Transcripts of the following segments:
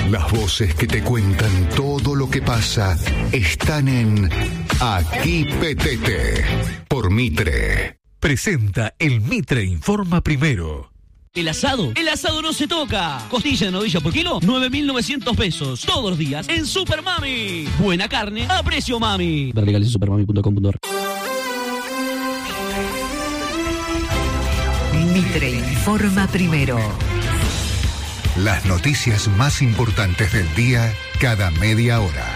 Las voces que te cuentan todo lo que pasa están en Aquí Petete, por Mitre. Presenta el Mitre Informa Primero. ¿El asado? El asado no se toca. Costilla de novilla por kilo, 9.900 pesos. Todos los días en Super Mami. Buena carne a precio mami. Ver legales en supermami.com.ar. Mitre Informa Primero. Las noticias más importantes del día cada media hora.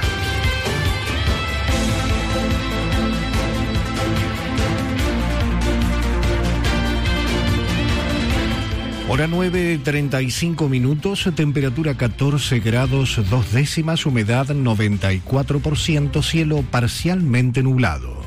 Hora 9:35, temperatura 14 grados 2 décimas, humedad 94%, cielo parcialmente nublado.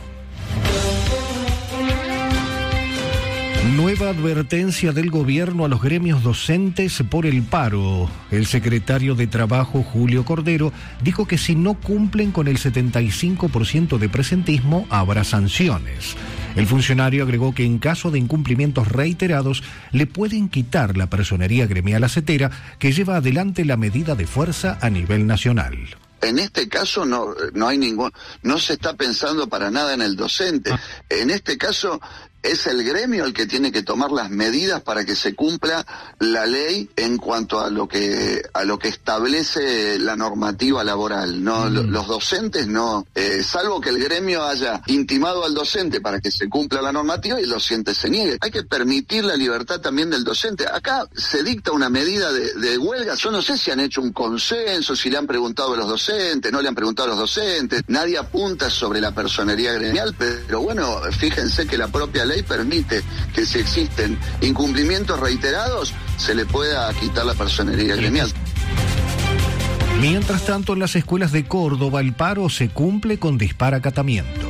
Nueva advertencia del gobierno a los gremios docentes por el paro. El secretario de Trabajo, Julio Cordero, dijo que si no cumplen con el 75% de presentismo, habrá sanciones. El funcionario agregó que en caso de incumplimientos reiterados, le pueden quitar la personería gremial acetera, que lleva adelante la medida de fuerza a nivel nacional. En este caso no hay no se está pensando para nada en el docente. En este caso es el gremio el que tiene que tomar las medidas para que se cumpla la ley en cuanto a lo que establece la normativa laboral. No, los docentes no, salvo que el gremio haya intimado al docente para que se cumpla la normativa y el docente se niegue. Hay que permitir la libertad también del docente. Acá se dicta una medida de huelga. Yo no sé si han hecho un consenso, si le han preguntado a los docentes, no le han preguntado a los docentes. Nadie apunta sobre la personería gremial, pero bueno, fíjense que la propia ley permite que si existen incumplimientos reiterados se le pueda quitar la personería gremial. Mientras tanto, en las escuelas de Córdoba el paro se cumple con disparacatamiento.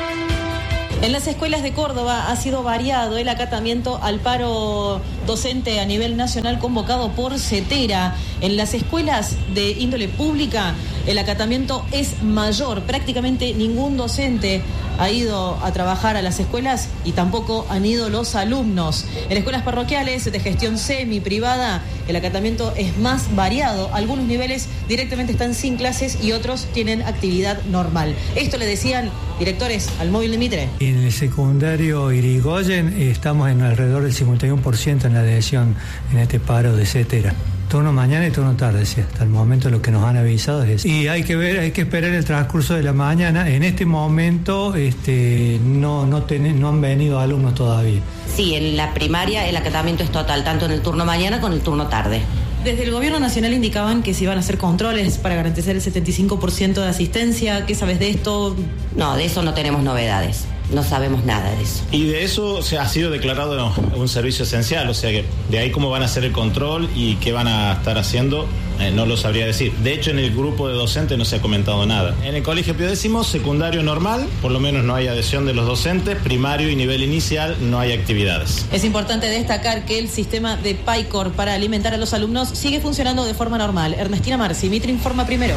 En las escuelas de Córdoba ha sido variado el acatamiento al paro docente a nivel nacional convocado por CETERA. En las escuelas de índole pública el acatamiento es mayor. Prácticamente ningún docente ha ido a trabajar a las escuelas y tampoco han ido los alumnos. En escuelas parroquiales de gestión semi-privada el acatamiento es más variado. Algunos niveles directamente están sin clases y otros tienen actividad normal. Esto le decían directores al móvil de Mitre. En el secundario Irigoyen estamos en alrededor del 51% en la adhesión en este paro de CETERA. Turno mañana y turno tarde, sí. Hasta el momento lo que nos han avisado es eso. Y hay que esperar el transcurso de la mañana. En este momento no han venido alumnos todavía. Sí, en la primaria el acatamiento es total, tanto en el turno mañana como en el turno tarde. Desde el gobierno nacional indicaban que se iban a hacer controles para garantizar el 75% de asistencia. ¿Qué sabes de esto? No, de eso no tenemos novedades. No sabemos nada de eso. Y de eso ha sido declarado un servicio esencial, o sea que de ahí cómo van a hacer el control y qué van a estar haciendo, no lo sabría decir. De hecho, en el grupo de docentes no se ha comentado nada. En el colegio Pío X, secundario normal, por lo menos no hay adhesión de los docentes, primario y nivel inicial no hay actividades. Es importante destacar que el sistema de PAICOR para alimentar a los alumnos sigue funcionando de forma normal. Ernestina Marci, Mitre Informa Primero.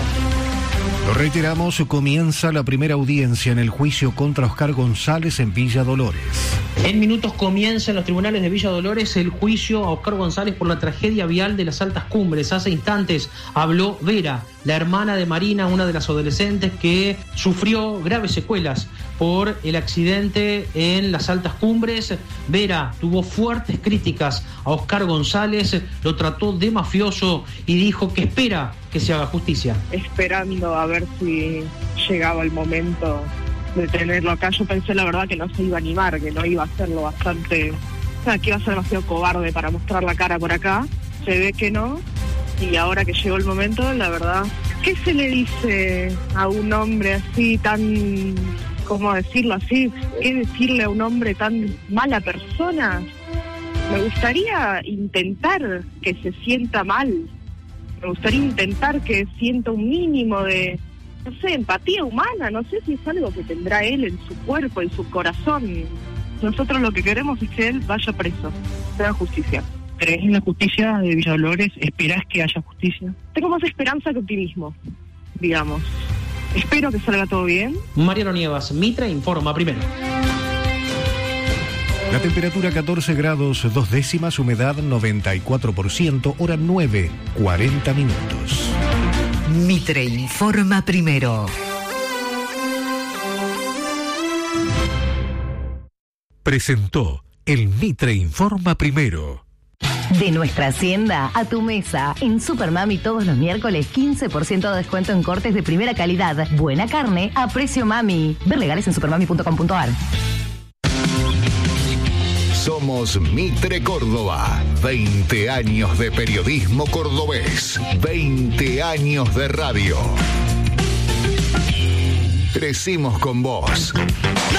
Lo reiteramos, comienza la primera audiencia en el juicio contra Oscar González en Villa Dolores. En minutos comienza en los tribunales de Villa Dolores el juicio a Oscar González por la tragedia vial de las Altas Cumbres. Hace instantes habló Vera, la hermana de Marina, una de las adolescentes que sufrió graves secuelas por el accidente en las Altas Cumbres. Vera tuvo fuertes críticas a Oscar González, lo trató de mafioso y dijo que espera que se haga justicia. Esperando a ver si llegaba el momento de tenerlo acá. Yo pensé la verdad que no se iba a animar, que no iba a hacerlo bastante, que iba a ser demasiado cobarde para mostrar la cara por acá. Se ve que no, y ahora que llegó el momento, la verdad, ¿qué se le dice a un hombre así tan, cómo decirlo así, qué decirle a un hombre tan mala persona? Me gustaría intentar que se sienta mal, me gustaría intentar que sienta un mínimo de, no sé, empatía humana. No sé si es algo que tendrá él en su cuerpo, en su corazón. Nosotros lo que queremos es que él vaya preso, se haga justicia. ¿Crees en la justicia de Villa Dolores? ¿Esperás que haya justicia? Tengo más esperanza que optimismo, digamos. Espero que salga todo bien. Mariano Nievas, Mitre Informa Primero. La temperatura 14 grados 2 décimas, humedad 94%, hora 9:40. Mitre informa primero. Presentó el Mitre informa primero. De nuestra hacienda a tu mesa. En Supermami todos los miércoles 15% de descuento en cortes de primera calidad. Buena carne a precio mami. Ver legales en supermami.com.ar. Somos Mitre Córdoba. 20 años de periodismo cordobés. 20 años de radio. Crecimos con vos.